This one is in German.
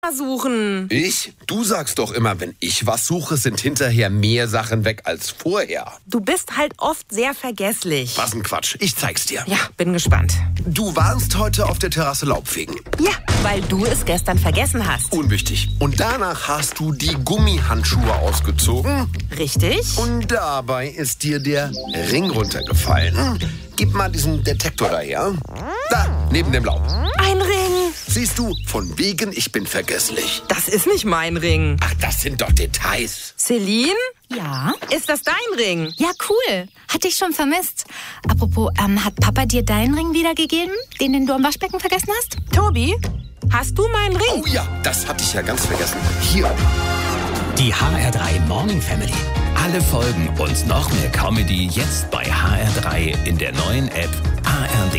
suchen. Ich? Du sagst doch immer, wenn ich was suche, sind hinterher mehr Sachen weg als vorher. Du bist halt oft sehr vergesslich. Was ein Quatsch. Ich zeig's dir. Ja, bin gespannt. Du warst heute auf der Terrasse Laubfegen. Ja, weil du es gestern vergessen hast. Unwichtig. Und danach hast du die Gummihandschuhe ausgezogen. Richtig? Und dabei ist dir der Ring runtergefallen. Gib mal diesen Detektor daher. Da, neben dem Laub. Ein Ring. Siehst du, von wegen, ich bin vergesslich. Das ist nicht mein Ring. Ach, das sind doch Details. Celine? Ja? Ist das dein Ring? Ja, cool. Hatte ich schon vermisst. Apropos, hat Papa dir deinen Ring wiedergegeben, den du am Waschbecken vergessen hast? Tobi, hast du meinen Ring? Oh ja, das hatte ich ja ganz vergessen. Hier. Die HR3 Morning Family. Alle Folgen und noch mehr Comedy jetzt bei HR3 in der neuen App ARD